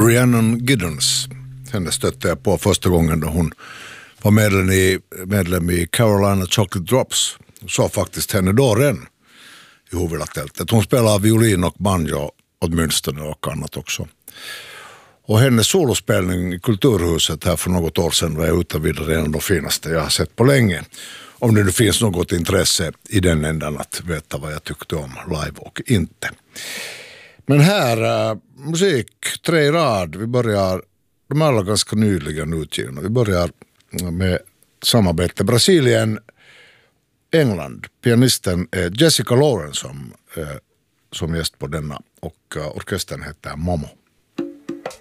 Rhiannon Giddens. Henne stötte jag på första gången då hon var medlem i Carolina Chocolate Drops. Jag såg faktiskt henne då redan i huvudtältet. Hon spelar violin och banjo åtminstone och annat också. Och hennes solospelning i Kulturhuset här för något år sedan var jag utan vidare en av de finaste jag har sett på länge. Om det nu finns något intresse i den ändan att veta vad jag tyckte om live och inte. Men här, musik, 3 i rad. Vi börjar, de är alla ganska nyligen utgivna. Vi börjar med samarbete Brasilien, England. Pianisten är Jessica Lawrence som gäst på denna och orkestern heter Momo.